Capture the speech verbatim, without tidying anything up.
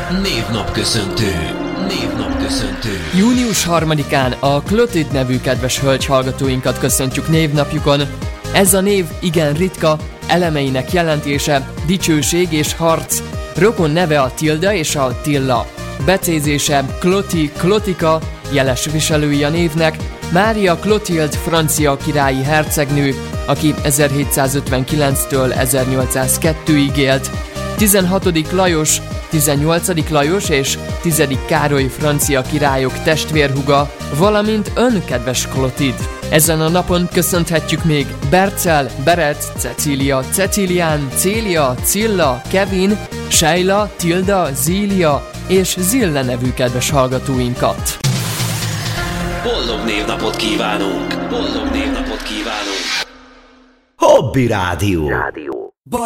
Névnapköszöntő. Névnapköszöntő. június harmadikán a Clotilde nevű kedves hölgy hallgatóinkat köszöntjük névnapjukon. Ez a név igen ritka, elemeinek jelentése, dicsőség és harc. Rokon neve a Tilda és a Tilla. Becézése Cloti, Clotika, jeles viselői a névnek, Mária Clotilde francia királyi hercegnő, aki ezerhétszázötvenkilenctől ezernyolcszázkettőig élt. tizenhatodik Lajos, tizennyolcadik Lajos és tizedik Károly francia királyok testvérhúga, valamint ön, kedves Clotilde. Ezen a napon köszönhetjük még Bercel, Berec, Cecília, Cecilián, Célia, Cilla, Kevin, Sheila, Tilda, Zília és Zille nevű kedves hallgatóinkat. Boldog névnapot kívánunk! Boldog névnapot kívánunk! Hobby Rádió. Rádió.